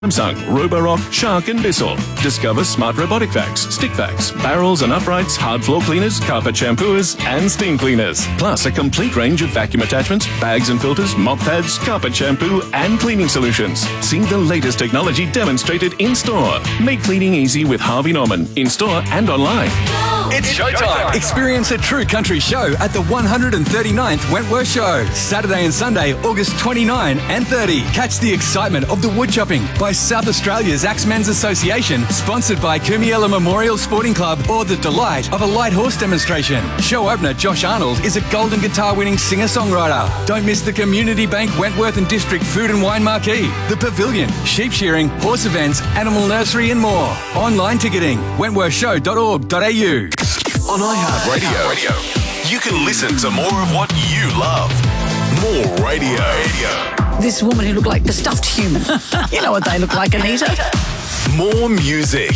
Samsung, Roborock, Shark and Bissell. Discover smart robotic vacs, stick vacs, barrels and uprights, hard floor cleaners, carpet shampooers and steam cleaners. Plus a complete range of vacuum attachments, bags and filters, mop pads, carpet shampoo and cleaning solutions. See the latest technology demonstrated in-store. Make cleaning easy with Harvey Norman, in-store and online. It's showtime. Experience a true country show at the 139th Wentworth Show. Saturday and Sunday, August 29 and 30. Catch the excitement of the woodchopping by South Australia's Axemen's Association, sponsored by Kumiela Memorial Sporting Club, or the delight of a light horse demonstration. Show opener Josh Arnold is a Golden Guitar winning singer-songwriter. Don't miss the Community Bank Wentworth and District Food and Wine Marquee, the Pavilion, sheep shearing, horse events, animal nursery and more. Online ticketing, wentworthshow.org.au. On iHeartRadio, you can listen to more of what you love. More radio. This woman who looked like the stuffed human. You know what they look like, Anita. More music.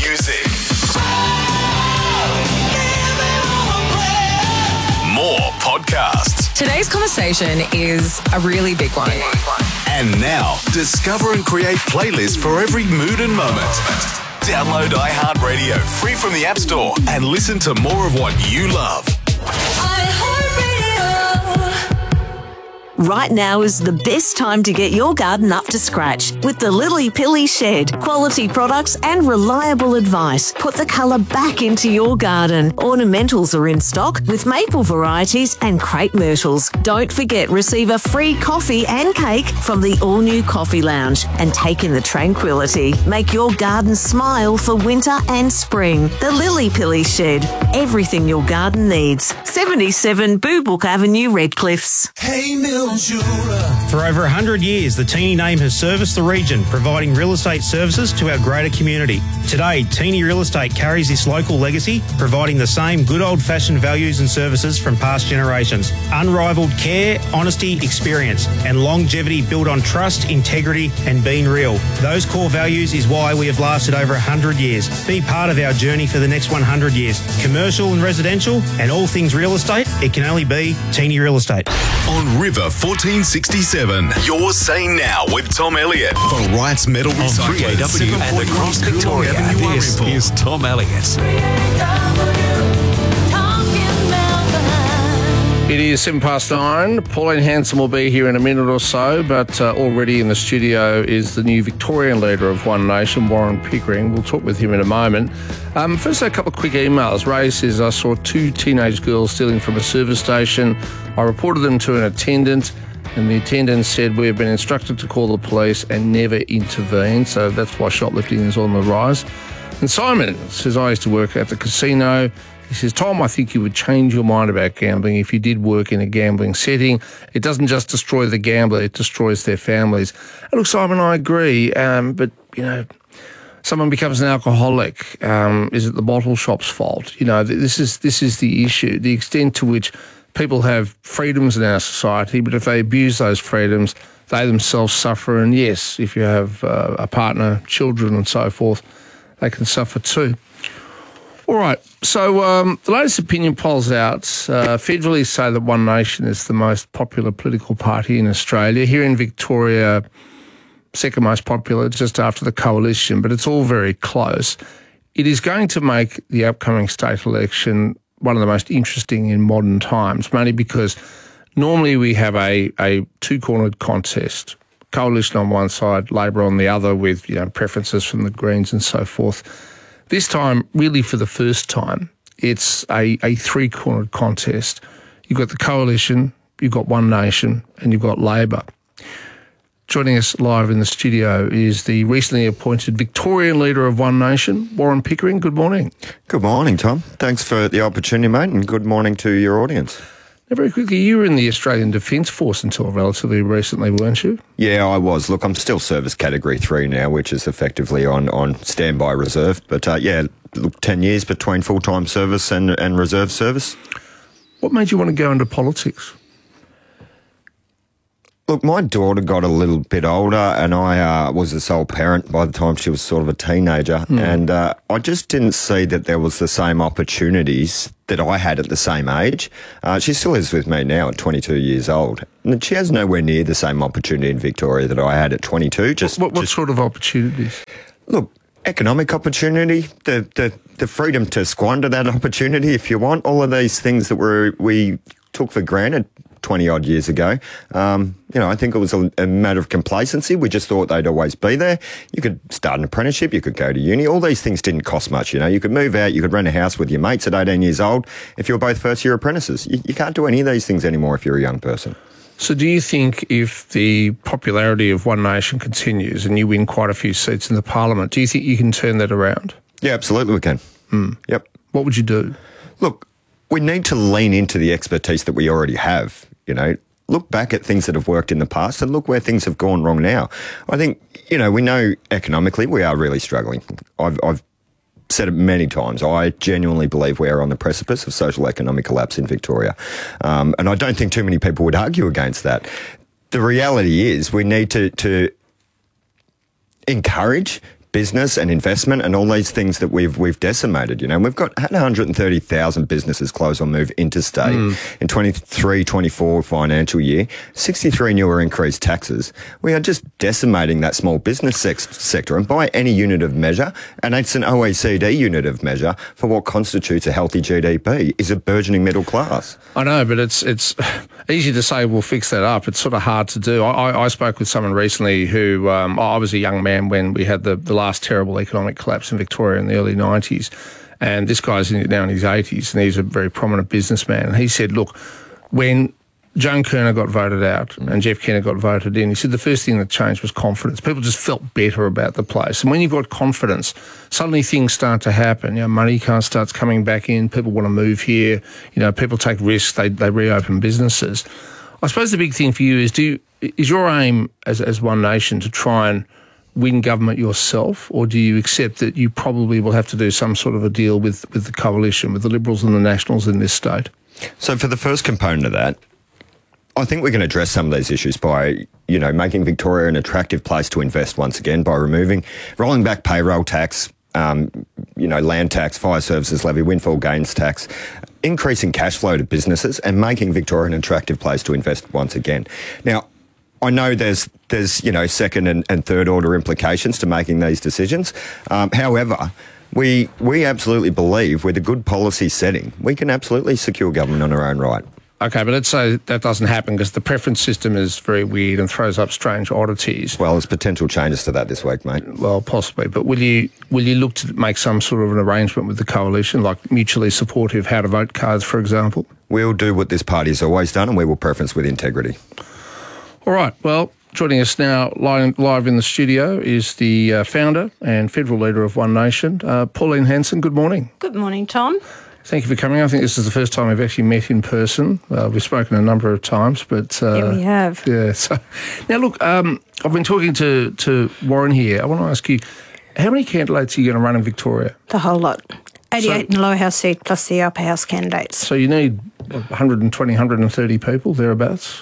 More podcasts. Today's conversation is a really big one. And now, discover and create playlists for every mood and moment. Download iHeartRadio free from the App Store and listen to more of what you love. Right now is the best time to get your garden up to scratch with the Lily Pilly Shed. Quality products and reliable advice put the colour back into your garden. Ornamentals are in stock with maple varieties and crepe myrtles. Don't forget, receive a free coffee and cake from the all-new Coffee Lounge and take in the tranquility. Make your garden smile for winter and spring. The Lily Pilly Shed. Everything your garden needs. 77 Boobook Avenue, Redcliffs. Hey, for over 100 years, the Teeny name has serviced the region, providing real estate services to our greater community. Today, Teeny Real Estate carries this local legacy, providing the same good old-fashioned values and services from past generations. Unrivaled care, honesty, experience, and longevity built on trust, integrity, and being real. Those core values is why we have lasted over 100 years. Be part of our journey for the next 100 years. Commercial and residential, and all things real estate, it can only be Teeny Real Estate. On River 1467, you're saying now with Tom Elliott for Wright's Metal Recycling. 3AW and across Victoria, this is Tom Elliott. It is 9:07. Pauline Hanson will be here in a minute or so, but already in the studio is the new Victorian leader of One Nation, Warren Pickering. We'll talk with him in a moment. First, a couple of quick emails. Ray says, I saw 2 teenage girls stealing from a service station. I reported them to an attendant, and the attendant said, we have been instructed to call the police and never intervene. So that's why shoplifting is on the rise. And Simon says, I used to work at the casino. He says, Tom, I think you would change your mind about gambling if you did work in a gambling setting. It doesn't just destroy the gambler, it destroys their families. And look, Simon, I agree, but, you know, someone becomes an alcoholic. Is it the bottle shop's fault? You know, this is the issue, the extent to which people have freedoms in our society, but if they abuse those freedoms, they themselves suffer. And yes, if you have a partner, children and so forth, they can suffer too. All right, so the latest opinion polls out federally say that One Nation is the most popular political party in Australia. Here in Victoria, second most popular, just after the Coalition, but it's all very close. It is going to make the upcoming state election one of the most interesting in modern times, mainly because normally we have a two-cornered contest, Coalition on one side, Labor on the other, with preferences from the Greens and so forth. This time, really for the first time, it's a three-cornered contest. You've got the Coalition, you've got One Nation, and you've got Labor. Joining us live in the studio is the recently appointed Victorian leader of One Nation, Warren Pickering. Good morning. Good morning, Tom. Thanks for the opportunity, mate, and good morning to your audience. Now, very quickly, you were in the Australian Defence Force until relatively recently, weren't you? Yeah, I was. Look, I'm still Service Category 3 now, which is effectively on standby reserve. But, 10 years between full-time service and reserve service. What made you want to go into politics? Look, my daughter got a little bit older and I was a sole parent by the time she was sort of a teenager. And I just didn't see that there was the same opportunities that I had at the same age. She still lives with me now at 22 years old. And she has nowhere near the same opportunity in Victoria that I had at 22. What sort of opportunities? Look, economic opportunity, the freedom to squander that opportunity if you want, all of these things that we took for granted 20-odd years ago. I think it was a matter of complacency. We just thought they'd always be there. You could start an apprenticeship, you could go to uni. All these things didn't cost much, You could move out, you could rent a house with your mates at 18 years old if you were both first-year apprentices. You can't do any of these things anymore if you're a young person. So do you think if the popularity of One Nation continues and you win quite a few seats in the parliament, do you think you can turn that around? Yeah, absolutely we can. Yep. What would you do? Look, we need to lean into the expertise that we already have, Look back at things that have worked in the past and look where things have gone wrong now. I think, we know economically we are really struggling. I've said it many times. I genuinely believe we are on the precipice of social economic collapse in Victoria. And I don't think too many people would argue against that. The reality is we need to encourage business and investment and all these things that we've decimated. We've had 130,000 businesses close or move interstate in 23-24 financial year, 63 new or increased taxes. We are just decimating that small business sector, and by any unit of measure, and it's an OECD unit of measure for what constitutes a healthy GDP, is a burgeoning middle class. I know, but it's easy to say we'll fix that up. It's sort of hard to do. I spoke with someone recently who, I was a young man when we had the last terrible economic collapse in Victoria in the early 90s. And this guy's now in his 80s, and he's a very prominent businessman. And he said, look, when Joan Kerner got voted out and Jeff Kennett got voted in, he said the first thing that changed was confidence. People just felt better about the place. And when you've got confidence, suddenly things start to happen. Money starts coming back in. People want to move here. People take risks. They reopen businesses. I suppose the big thing for you is your aim as One Nation to try and win government yourself, or do you accept that you probably will have to do some sort of a deal with the coalition, with the Liberals and the Nationals in this state? So for the first component of that, I think we can address some of these issues by, making Victoria an attractive place to invest once again by rolling back payroll tax, land tax, fire services levy, windfall gains tax, increasing cash flow to businesses and making Victoria an attractive place to invest once again. Now, I know there's second and third order implications to making these decisions. However, we absolutely believe with a good policy setting, we can absolutely secure government on our own right. Okay, but let's say that doesn't happen because the preference system is very weird and throws up strange oddities. Well, there's potential changes to that this week, mate. Well, possibly, but will you look to make some sort of an arrangement with the coalition, like mutually supportive how to vote cards, for example? We'll do what this party has always done, and we will preference with integrity. All right, well, joining us now live in the studio is the founder and federal leader of One Nation, Pauline Hanson. Good morning. Good morning, Tom. Thank you for coming. I think this is the first time we've actually met in person. We've spoken a number of times, but... yeah, we have. Yeah. So, now, look, I've been talking to Warren here. I want to ask you, how many candidates are you going to run in Victoria? The whole lot. 88 in the lower house seat plus the upper house candidates. So you need 120, 130 people, thereabouts?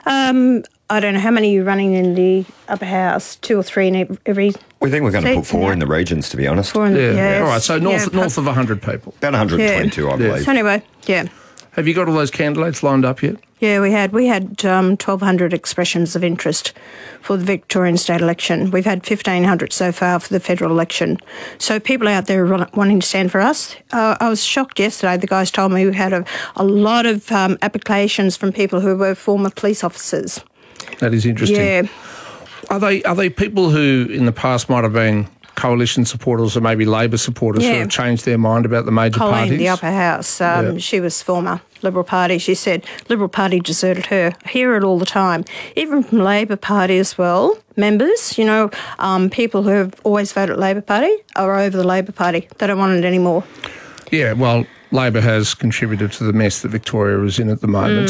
I don't know how many you're running in the upper house, 2 or 3 in every. We think we're going to put 4 in the regions, to be honest. 4 in the, yeah. All right, so north of 100 people. About 122, I believe. So anyway, yeah. Have you got all those candidates lined up yet? Yeah, we had 1,200 expressions of interest for the Victorian state election. We've had 1,500 so far for the federal election. So people out there are wanting to stand for us. I was shocked yesterday. The guys told me we had a lot of applications from people who were former police officers. That is interesting. Yeah. Are they people who in the past might have been coalition supporters or maybe Labor supporters who have changed their mind about the major Colleen, parties? the upper house, she was former Liberal Party. She said Liberal Party deserted her. I hear it all the time. Even from Labor Party as well, members, people who have always voted Labor Party are over the Labor Party. They don't want it anymore. Yeah, well, Labor has contributed to the mess that Victoria is in at the moment.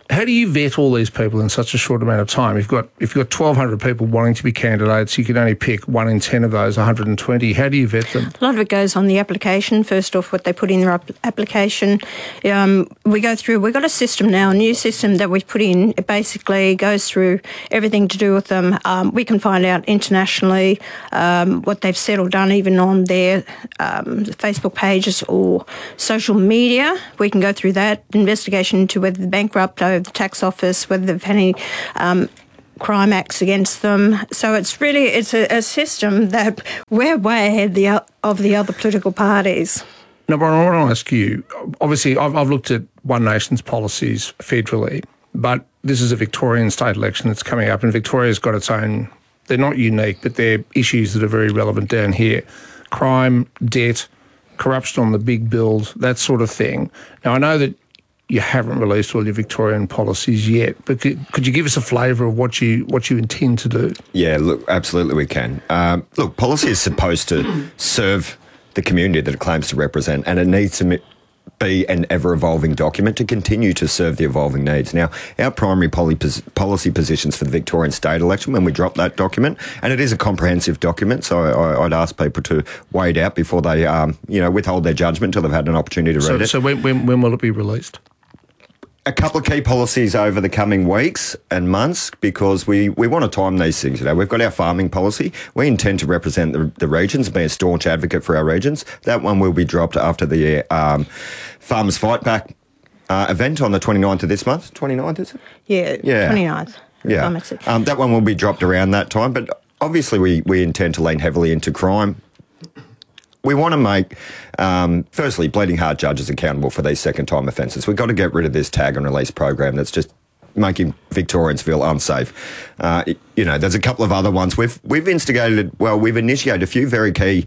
How do you vet all these people in such a short amount of time? If you've got 1,200 people wanting to be candidates, you can only pick 1 in 10 of those, 120. How do you vet them? A lot of it goes on the application. First off, what they put in their application. We've got a system now, a new system that we've put in. It basically goes through everything to do with them. We can find out internationally what they've said or done, even on their Facebook pages or social media. We can go through that investigation into whether they're bankrupt over the tax office, whether they've had any crime acts against them. So it's a system that we're way ahead of the other political parties. Now, Brian, I want to ask you, obviously I've looked at One Nation's policies federally, but this is a Victorian state election that's coming up, and Victoria's got its own, they're not unique, but they're issues that are very relevant down here. Crime, debt, corruption on the big bills, that sort of thing. Now, I know that you haven't released all your Victorian policies yet, but could you give us a flavour of what you intend to do? Yeah, look, absolutely we can. Look, policy is supposed to serve the community that it claims to represent, and it needs to be an ever-evolving document to continue to serve the evolving needs. Now, our primary policy positions for the Victorian state election, when we drop that document, and it is a comprehensive document, so I'd ask people to wait out before they, withhold their judgment until they've had an opportunity to read it. So when will it be released? A couple of key policies over the coming weeks and months, because we want to time these things. We've got our farming policy. We intend to represent the regions, be a staunch advocate for our regions. That one will be dropped after the Farmers Fight Back event on the 29th of this month. 29th, is it? Yeah. 29th. Yeah. That one will be dropped around that time, but obviously we intend to lean heavily into crime. We want to make, firstly, bleeding heart judges accountable for these second-time offences. We've got to get rid of this tag and release program that's just making Victorians feel unsafe. There's a couple of other ones. We've initiated a few very key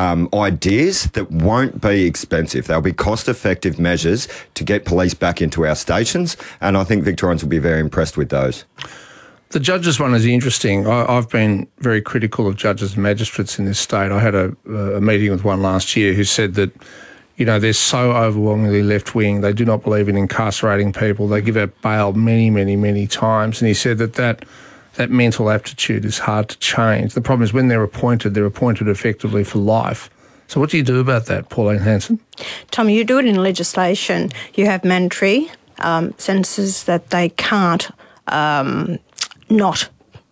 ideas that won't be expensive. They'll be cost-effective measures to get police back into our stations, and I think Victorians will be very impressed with those. The judges one is interesting. I've been very critical of judges and magistrates in this state. I had a meeting with one last year who said that, they're so overwhelmingly left-wing. They do not believe in incarcerating people. They give out bail many, many, many times. And he said that mental aptitude is hard to change. The problem is when they're appointed effectively for life. So what do you do about that, Pauline Hanson? Tommy, you do it in legislation. You have mandatory sentences that they can't not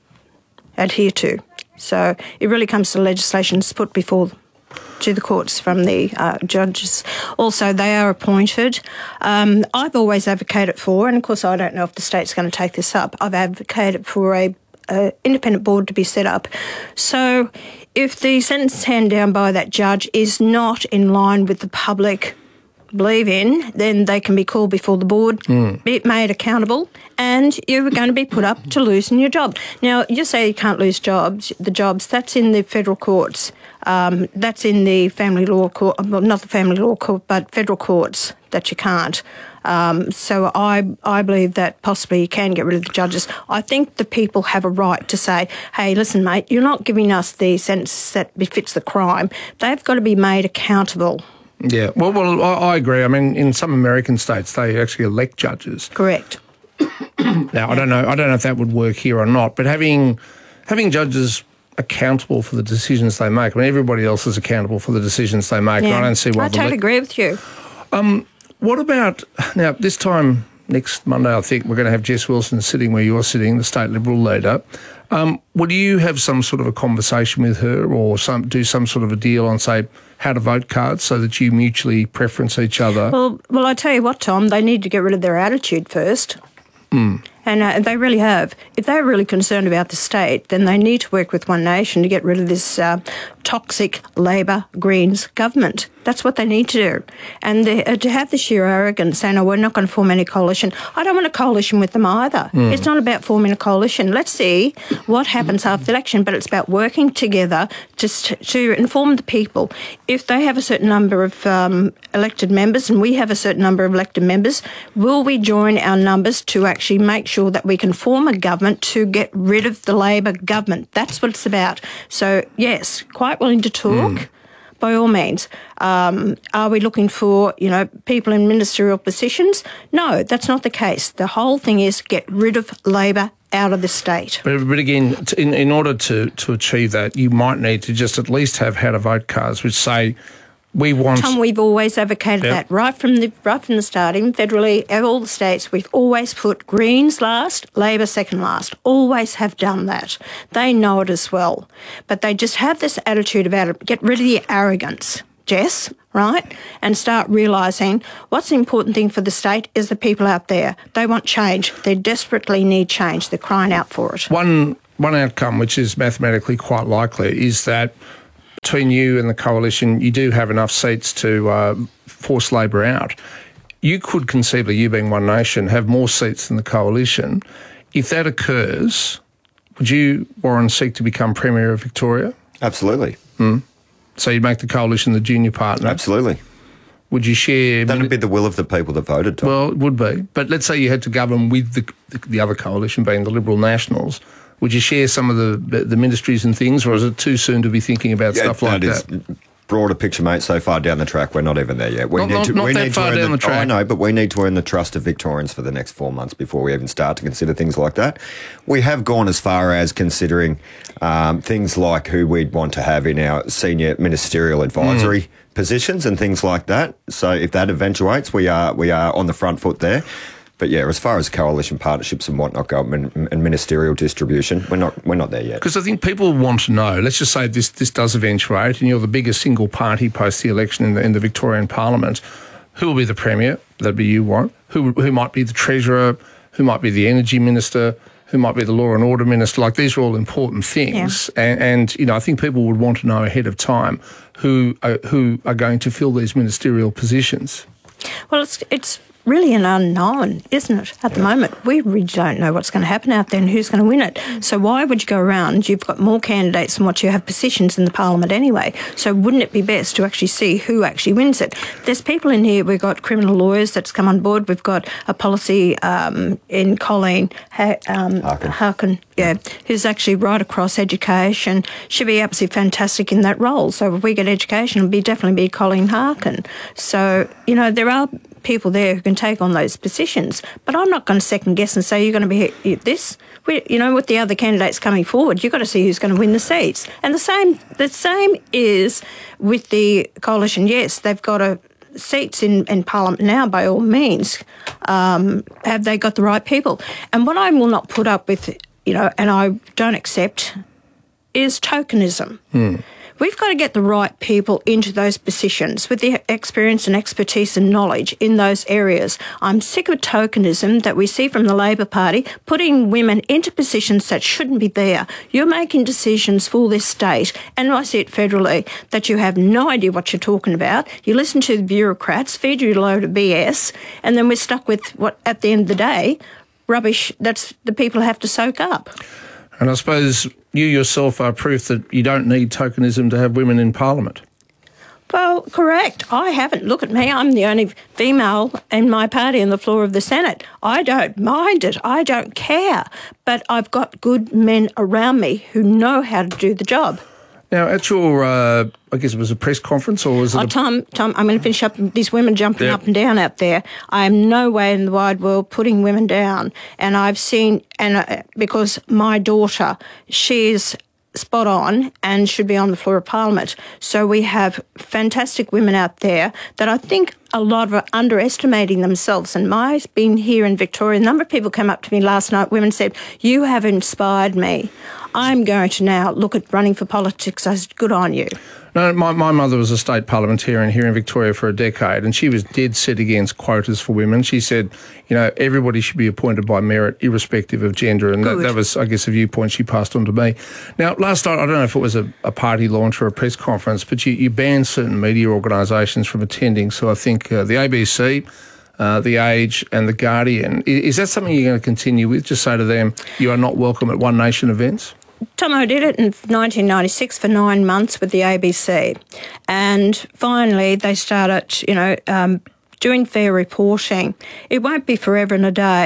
adhere to. So it really comes to legislation that's put to the courts from the judges. Also, they are appointed. I've always advocated for, and of course I don't know if the state's going to take this up, I've advocated for a independent board to be set up. So if the sentence handed down by that judge is not in line with the public believe in, then they can be called before the board, be made accountable, and you're going to be put up to losing your job. Now, you say you can't lose the jobs, that's in the federal courts. That's in the family law court, well, not the family law court, but federal courts that you can't. So I believe that possibly you can get rid of the judges. I think the people have a right to say, hey, listen, mate, you're not giving us the sentence that befits the crime. They've got to be made accountable. Yeah, well, I agree. I mean, in some American states, they actually elect judges. Correct. Now, I don't know if that would work here or not, but having judges accountable for the decisions they make. I mean, everybody else is accountable for the decisions they make. Yeah. And I don't see why. I totally agree with you. What about now? This time next Monday, I think we're going to have Jess Wilson sitting where you're sitting, the state Liberal leader. Would you have some sort of a conversation with her, or do some sort of a deal on, say, how to vote cards so that you mutually preference each other? Well, I tell you what, Tom, they need to get rid of their attitude first. And they really have. If they're really concerned about the state, then they need to work with One Nation to get rid of this toxic Labor Greens government. That's what they need to do. And to have the sheer arrogance saying, we're not going to form any coalition. I don't want a coalition with them either. It's not about forming a coalition. Let's see what happens after the election, but it's about working together to inform the people. If they have a certain number of elected members and we have a certain number of elected members, will we join our numbers to actually make sure that we can form a government to get rid of the Labor government? That's what it's about. So, yes, quite willing to talk. by all means. Are we looking for, people in ministerial positions? No, that's not the case. The whole thing is get rid of Labor out of the state. But again, in order to achieve that, you might need to just at least have how to vote cards which say, we want... Tom, we've always advocated that right from the start, even federally, all the states, we've always put Greens last, Labor second last. Always have done that. They know it as well. But they just have this attitude about it. Get rid of the arrogance, Jess, right? And start realising what's the important thing for the state is the people out there. They want change. They desperately need change. They're crying out for it. One outcome, which is mathematically quite likely, is that between you and the coalition, you do have enough seats to force Labor out. You could conceivably, you being One Nation, have more seats than the coalition. If that occurs, would you, Warren, seek to become Premier of Victoria? Absolutely. So you'd make the coalition the junior partner? Absolutely. Would you share... That would be the will of the people that voted, Tom. Well, it would be. But let's say you had to govern with the other coalition, being the Liberal Nationals. Would you share some of the ministries and things, or is it too soon to be thinking about stuff like that? Broader picture, mate. So far down the track, we're not even there yet. Not that far down the track. I know, but we need to earn the trust of Victorians for the next 4 months before we even start to consider things like that. We have gone as far as considering things like who we'd want to have in our senior ministerial advisory positions and things like that. So if that eventuates, we are on the front foot there. But yeah, as far as coalition partnerships and whatnot go, and ministerial distribution, we're not there yet. Because I think people want to know. Let's just say this does eventuate, and you're the biggest single party post the election in the Victorian Parliament. Who will be the Premier? That'd be you, Warren. Who might be the Treasurer? Who might be the Energy Minister? Who might be the Law and Order Minister? Like, these are all important things, and I think people would want to know ahead of time who are going to fill these ministerial positions. Well, it's really an unknown, isn't it, at the moment? We really don't know what's going to happen out there and who's going to win it. So why would you go around? You've got more candidates than what you have positions in the Parliament anyway. So wouldn't it be best to actually see who actually wins it? There's people in here, we've got criminal lawyers that's come on board. We've got a policy in Colleen Harkin, who's actually right across education. She'd be absolutely fantastic in that role. So if we get education, it'll definitely be Colleen Harkin. So, there are people there who can take on those positions. But I'm not going to second guess and say you're going to be this. With the other candidates coming forward, you've got to see who's going to win the seats. And the same is with the coalition. Yes, they've got seats in Parliament now, by all means. Have they got the right people? And what I will not put up with, and I don't accept, is tokenism. We've got to get the right people into those positions with the experience and expertise and knowledge in those areas. I'm sick of tokenism that we see from the Labor Party, putting women into positions that shouldn't be there. You're making decisions for this state, and I see it federally, that you have no idea what you're talking about. You listen to the bureaucrats, feed you a load of BS, and then we're stuck with what, at the end of the day, rubbish that's the people have to soak up. And I suppose you yourself are proof that you don't need tokenism to have women in Parliament. Well, correct. I haven't. Look at me. I'm the only female in my party on the floor of the Senate. I don't mind it. I don't care. But I've got good men around me who know how to do the job. Now, at your, I guess it was a press conference, or was it Tom, I'm going to finish up. These women jumping up and down out there. I am no way in the wide world putting women down. And I've seen, because my daughter, she's spot on and should be on the floor of Parliament. So we have fantastic women out there that I think a lot are underestimating themselves. And my being here in Victoria, a number of people came up to me last night, women said, "You have inspired me. I'm going to now look at running for politics." I said, good on you. No, my mother was a state parliamentarian here in Victoria for a decade, and she was dead set against quotas for women. She said, everybody should be appointed by merit, irrespective of gender, and that was, I guess, a viewpoint she passed on to me. Now, last night, I don't know if it was a party launch or a press conference, but you banned certain media organisations from attending. So I think the ABC, The Age and The Guardian. Is that something you're going to continue with? Just say to them, you are not welcome at One Nation events? Tom, I did it in 1996 for 9 months with the ABC. And finally, they started, doing fair reporting. It won't be forever and a day,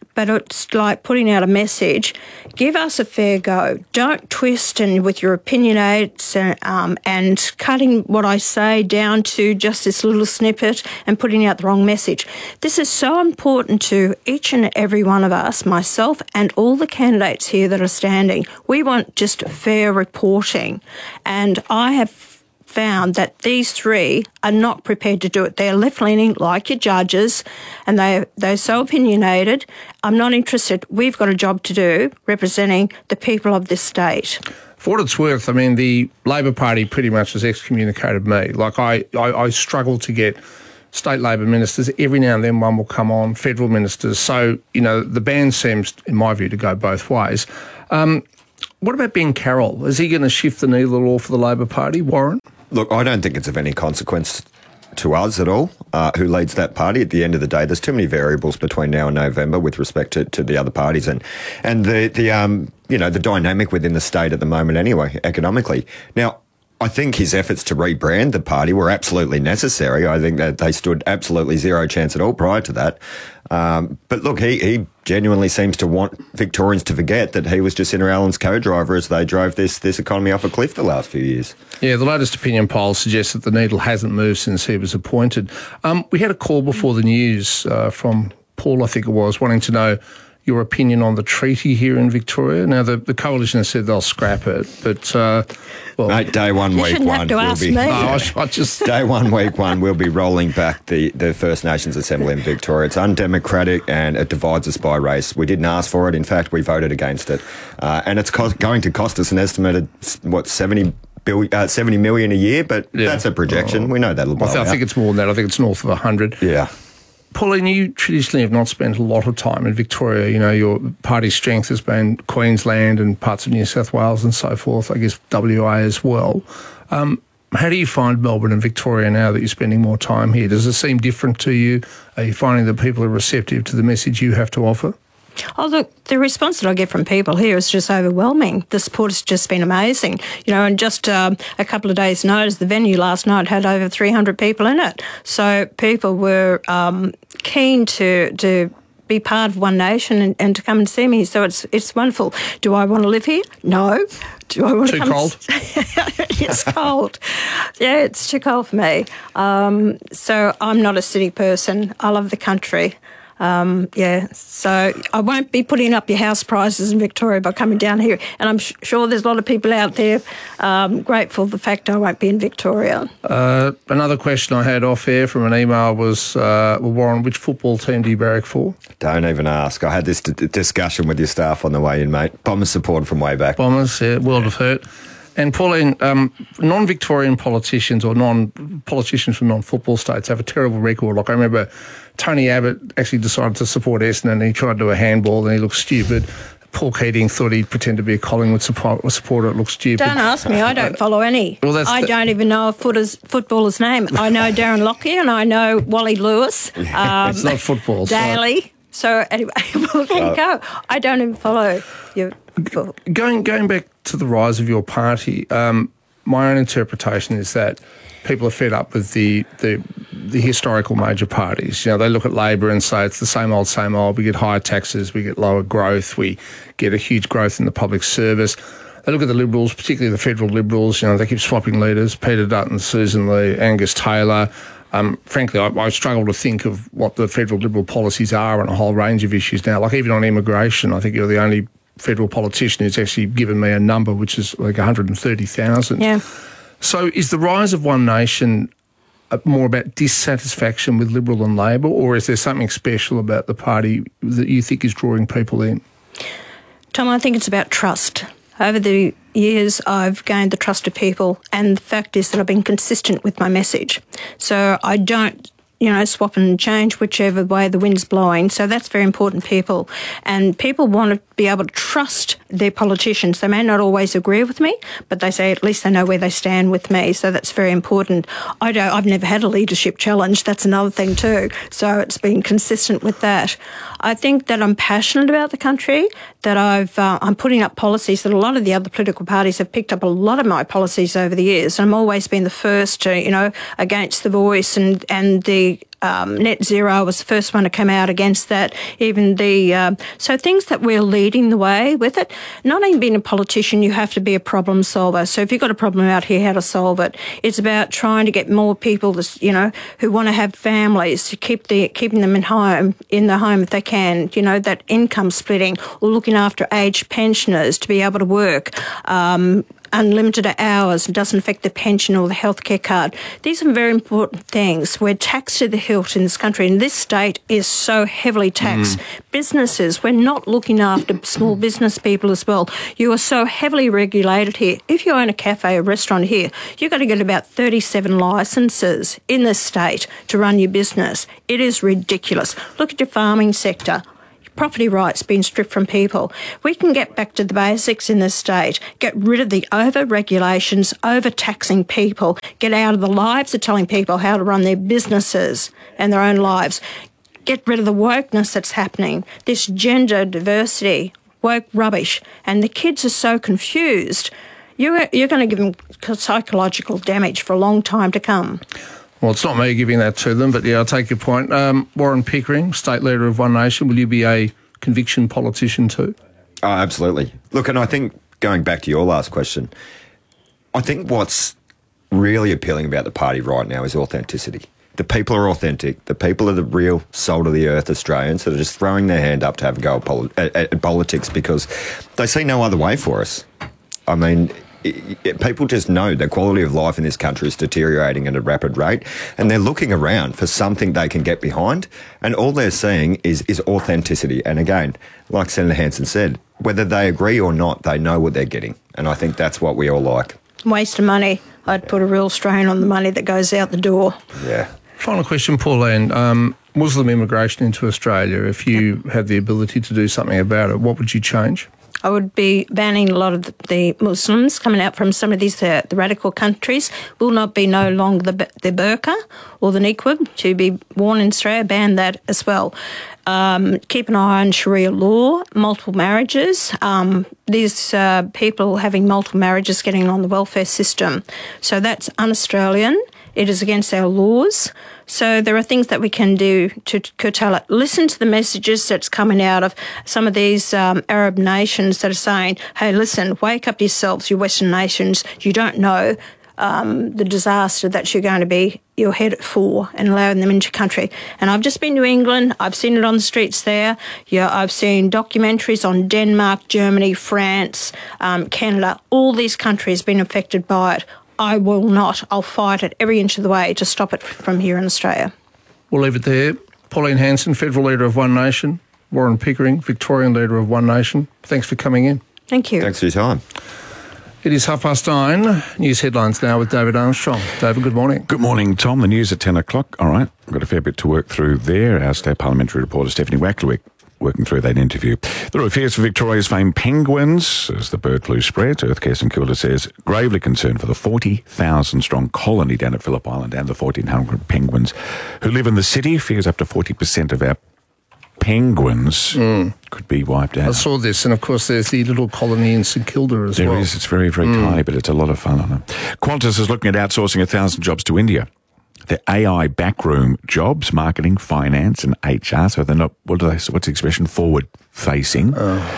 but it's like putting out a message. Give us a fair go. Don't twist and with your opinionates and cutting what I say down to just this little snippet and putting out the wrong message. This is so important to each and every one of us, myself and all the candidates here that are standing. We want just fair reporting. And I have found that these three are not prepared to do it. They're left-leaning, like your judges, and they're so opinionated. I'm not interested. We've got a job to do representing the people of this state. For what it's worth, I mean, the Labor Party pretty much has excommunicated me. Like, I struggle to get state Labor ministers. Every now and then one will come on, federal ministers. So, you know, the ban seems, in my view, to go both ways. What about Ben Carroll? Is he going to shift the needle at all for the Labor Party, Warren? Look, I don't think it's of any consequence to us at all, who leads that party. At the end of the day, there's too many variables between now and November with respect to the other parties and the dynamic within the state at the moment anyway, economically. Now, I think his efforts to rebrand the party were absolutely necessary. I think that they stood absolutely zero chance at all prior to that. But look, he genuinely seems to want Victorians to forget that he was Jacinta Allen's co-driver as they drove this economy off a cliff the last few years. Yeah, the latest opinion poll suggests that the needle hasn't moved since he was appointed. We had a call before the news from Paul, I think it was, wanting to know your opinion on the treaty here in Victoria. Now, the coalition has said they'll scrap it, but mate, day one, week one, day 1, week 1, we'll be rolling back the First Nations Assembly in Victoria. It's undemocratic and it divides us by race. We didn't ask for it. In fact, we voted against it, and it's going to cost us an estimated 70 million a year, but that's a projection. We know that'll blow I think it's more than that. I think it's north of 100. Yeah. Pauline, you traditionally have not spent a lot of time in Victoria. You know, your party's strength has been Queensland and parts of New South Wales and so forth, I guess WA as well. How do you find Melbourne and Victoria now that you're spending more time here? Does it seem different to you? Are you finding that people are receptive to the message you have to offer? Oh, look, the response that I get from people here is just overwhelming. The support has just been amazing. You know, in just a couple of days' notice, the venue last night had over 300 people in it. So people were keen to be part of One Nation and to come and see me. So it's wonderful. Do I want to live here? No. Do I want to come? Too cold? It's cold. Yeah, it's too cold for me. So I'm not a city person. I love the country. So I won't be putting up your house prices in Victoria by coming down here. And I'm sure there's a lot of people out there grateful for the fact I won't be in Victoria. Another question I had off air from an email was, Warren, which football team do you barrack for? Don't even ask. I had this discussion with your staff on the way in, mate. Bombers support from way back. Bombers, yeah, world of hurt. And Pauline, non-Victorian politicians or politicians from non-football states have a terrible record. Like I remember Tony Abbott actually decided to support Essendon and he tried to do a handball and he looked stupid. Paul Keating thought he'd pretend to be a Collingwood supporter. It looked stupid. Don't ask me. I don't follow any. Well, I don't even know a footballer's name. I know Darren Lockyer and I know Wally Lewis. It's not football. Daly. So anyway, well, there you go. I don't even follow your football. Going back to the rise of your party, my own interpretation is that people are fed up with the historical major parties. You know, they look at Labor and say it's the same old, same old. We get higher taxes, we get lower growth, we get a huge growth in the public service. They look at the Liberals, particularly the federal Liberals. You know, they keep swapping leaders: Peter Dutton, Susan Lee, Angus Taylor. Frankly, I struggle to think of what the federal Liberal policies are on a whole range of issues now. Like even on immigration, I think you're the only federal politician who's actually given me a number, which is like 130,000. Yeah. So is the rise of One Nation more about dissatisfaction with Liberal and Labor, or is there something special about the party that you think is drawing people in? Tom, I think it's about trust. Over the years, I've gained the trust of people, and the fact is that I've been consistent with my message. So I don't, swap and change whichever way the wind's blowing. So that's very important, people. And people want to be able to trust their politicians. They may not always agree with me, but they say at least they know where they stand with me. So that's very important. I've never had a leadership challenge. That's another thing too. So it's been consistent with that. I think that I'm passionate about the country, that I'm putting up policies that a lot of the other political parties have picked up a lot of my policies over the years. And I've always been the first to, against the Voice and the net zero was the first one to come out against that. Even so things that we're leading the way with it. Not even being a politician, you have to be a problem solver. So if you've got a problem out here, how to solve it. It's about trying to get more people, who want to have families, to keeping them in the home if they can. That income splitting, or looking after aged pensioners to be able to work. Unlimited hours, it doesn't affect the pension or the healthcare card. These are very important things. We're taxed to the hilt in this country, and this state is so heavily taxed. Businesses, we're not looking after small business people as well. You are so heavily regulated here. If you own a cafe or restaurant here, you've got to get about 37 licences in this state to run your business. It is ridiculous. Look at your farming sector. Property rights being stripped from people. We can get back to the basics in this state, get rid of the over-regulations, over-taxing people, get out of the lives of telling people how to run their businesses and their own lives, get rid of the wokeness that's happening, this gender diversity, woke rubbish, and the kids are so confused. You're going to give them psychological damage for a long time to come. Well, it's not me giving that to them, but yeah, I'll take your point. Warren Pickering, State Leader of One Nation, will you be a conviction politician too? Oh, absolutely. Look, and I think, going back to your last question, I think what's really appealing about the party right now is authenticity. The people are authentic. The people are the real salt of the earth Australians that are just throwing their hand up to have a go at politics because they see no other way for us. I mean, people just know the quality of life in this country is deteriorating at a rapid rate, and they're looking around for something they can get behind, and all they're seeing is authenticity. And again, like Senator Hanson said, whether they agree or not, they know what they're getting, and I think that's what we all like. Waste of money. I'd put a real strain on the money that goes out the door. Yeah. Final question, Pauline. Muslim immigration into Australia, if you had the ability to do something about it, what would you change? I would be banning a lot of the Muslims coming out from some of these the radical countries. Will not be no longer the burqa or the niqab to be worn in Australia. Ban that as well. Keep an eye on Sharia law, multiple marriages. These people having multiple marriages getting on the welfare system. So that's un-Australian. It is against our laws. So there are things that we can do to curtail it. Listen to the messages that's coming out of some of these Arab nations that are saying, hey, listen, wake up yourselves, you Western nations. You don't know the disaster that you're headed for, and allowing them into your country. And I've just been to England. I've seen it on the streets there. Yeah, I've seen documentaries on Denmark, Germany, France, Canada. All these countries been affected by it. I will not. I'll fight it every inch of the way to stop it from here in Australia. We'll leave it there. Pauline Hanson, Federal Leader of One Nation. Warren Pickering, Victorian Leader of One Nation. Thanks for coming in. Thank you. Thanks for your time. It is 9:30. News headlines now with David Armstrong. David, good morning. Good morning, Tom. The news at 10 o'clock. All right. We've got a fair bit to work through there. Our state parliamentary reporter, Stephanie Wacklewick, working through that interview. There are fears for Victoria's famed penguins as the bird flu spreads. Earthcare St Kilda says gravely concerned for the 40,000-strong colony down at Phillip Island and the 1,400 penguins who live in the city. Fears up to 40% of our penguins could be wiped out. I saw this, and of course there's the little colony in St Kilda as well. There is. It's very, very tiny, but it's a lot of fun on it. Qantas is looking at outsourcing 1,000 jobs to India. The AI backroom jobs, marketing, finance, and HR. So they're not, what's the expression? Forward-facing.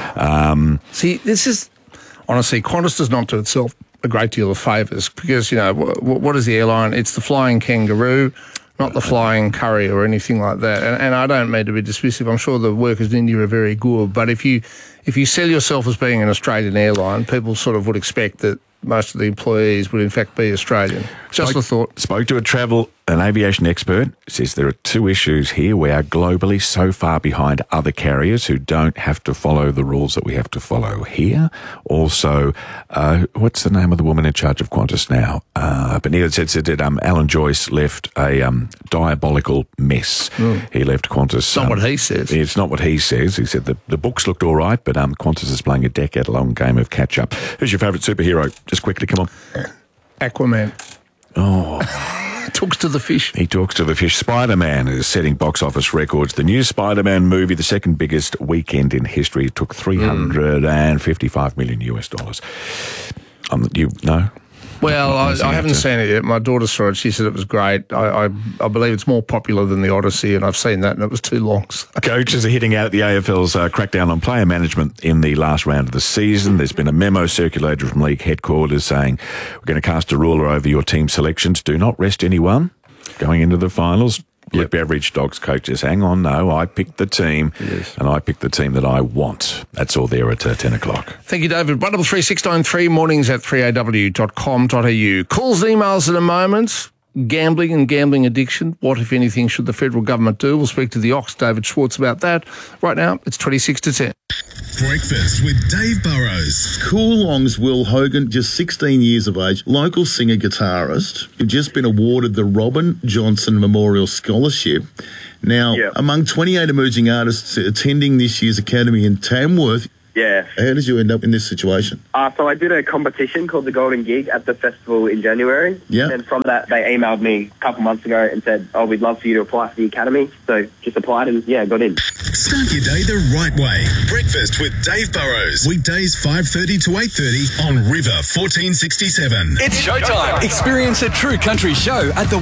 See, this is, honestly, Qantas does not do itself a great deal of favours because, what is the airline? It's the Flying Kangaroo, not the Flying Curry or anything like that. And I don't mean to be dismissive. I'm sure the workers in India are very good. But if you sell yourself as being an Australian airline, people sort of would expect that most of the employees would in fact be Australian. Just a thought. Spoke to an aviation expert, says there are two issues here. We are globally so far behind other carriers who don't have to follow the rules that we have to follow here. Also, what's the name of the woman in charge of Qantas now? But Neil said that Alan Joyce left a diabolical mess. He left Qantas. It's not what he says. It's not what he says. He said the books looked all right, but Qantas is playing a decade-long game of catch-up. Who's your favourite superhero? Just quickly, come on. Aquaman. Oh. Talks to the fish. He talks to the fish. Spider-Man is setting box office records. The new Spider-Man movie, the second biggest weekend in history, took $355 million US. You know? Well, I haven't seen it yet. My daughter saw it. She said it was great. I believe it's more popular than the Odyssey, and I've seen that, and it was too long. So. Coaches are hitting out at the AFL's crackdown on player management in the last round of the season. There's been a memo circulated from league headquarters saying we're going to cast a ruler over your team selections. Do not rest anyone going into the finals. Yep. Beveridge Dogs coaches, hang on, no, I picked the team, and I picked the team that I want. That's all there at 10 o'clock. Thank you, David. 133 mornings at 3aw.com.au. Calls and emails in a moment. Gambling and gambling addiction. What, if anything, should the federal government do? We'll speak to the Ox, David Schwartz, about that. Right now, it's 26 to 10. Breakfast with Dave Burrows. Coolong's Will Hogan, just 16 years of age, local singer-guitarist, who'd just been awarded the Robin Johnson Memorial Scholarship. Now, among 28 emerging artists attending this year's Academy in Tamworth, yeah. How did you end up in this situation? So I did a competition called the Golden Gig at the festival in January. Yeah. And from that, they emailed me a couple months ago and said, oh, we'd love for you to apply for the Academy. So just applied and, got in. Start your day the right way. Breakfast with Dave Burrows. Weekdays 5:30 to 8:30 on River 1467. It's showtime. Experience a true country show at the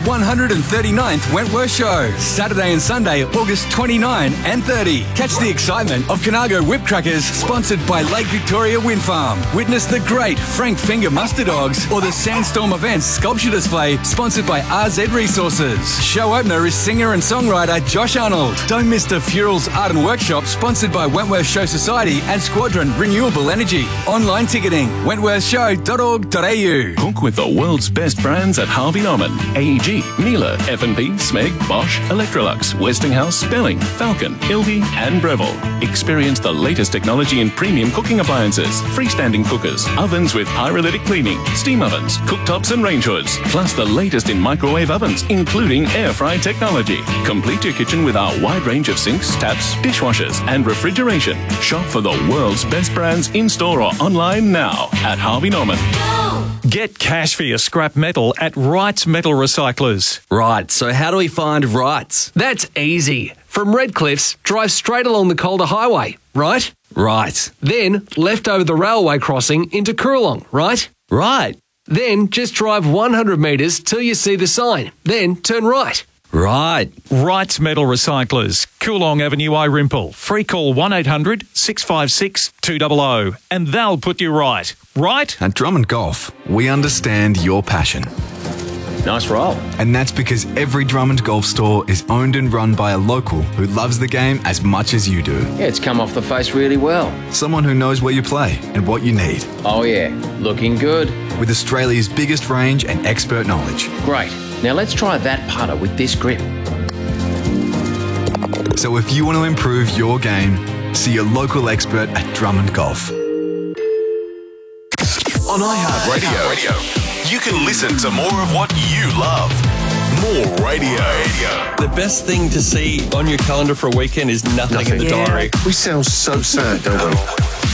139th Wentworth Show. Saturday and Sunday, August 29 and 30. Catch the excitement of Conago Whip Crackers, sponsored by Lake Victoria Wind Farm. Witness the great Frank Finger Muster Dogs or the Sandstorm Events Sculpture Display, sponsored by RZ Resources. Show opener is singer and songwriter Josh Arnold. Don't miss the Furals Art and Workshop, sponsored by Wentworth Show Society and Squadron Renewable Energy. Online ticketing, wentworthshow.org.au. Cook with the world's best brands at Harvey Norman, AEG, Miele, F&B, Smeg, Bosch, Electrolux, Westinghouse, Belling, Falcon, Ilby and Breville. Experience the latest technology in premium cooking appliances, freestanding cookers, ovens with pyrolytic cleaning, steam ovens, cooktops and range hoods, plus the latest in microwave ovens, including air fry technology. Complete your kitchen with our wide range of sinks, taps, dishwashers and refrigeration. Shop for the world's best brands in-store or online now at Harvey Norman. Get cash for your scrap metal at Wrights Metal Recyclers. Right, so how do we find Wrights? That's easy. From Redcliffs, drive straight along the Calder Highway, right? Right. Then left over the railway crossing into Coorong, right? Right. Then just drive 100 metres till you see the sign. Then turn right. Right. Wrights Metal Recyclers, Coolong Avenue, Irimple. Free call 1800 656 200 and they'll put you right. Right? At Drummond Golf, we understand your passion. Nice roll. And that's because every Drummond Golf store is owned and run by a local who loves the game as much as you do. Yeah, it's come off the face really well. Someone who knows where you play and what you need. Oh yeah, looking good. With Australia's biggest range and expert knowledge. Great. Now let's try that putter with this grip. So if you want to improve your game, see your local expert at Drummond Golf. On iHeartRadio, you can listen to more of what you love. More radio. The best thing to see on your calendar for a weekend is nothing in the diary. We sound so sad, don't we?